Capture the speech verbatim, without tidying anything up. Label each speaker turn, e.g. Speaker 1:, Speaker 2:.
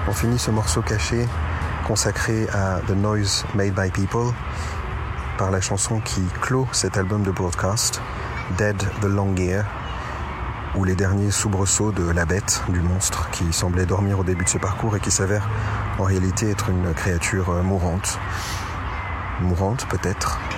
Speaker 1: On finit ce morceau caché consacré à The Noise Made by People par la chanson qui clôt cet album de Broadcast, Dead the Long Year, ou les derniers soubresauts de la bête, du monstre qui semblait dormir au début de ce parcours et qui s'avère en réalité être une créature mourante. Mourante peut-être,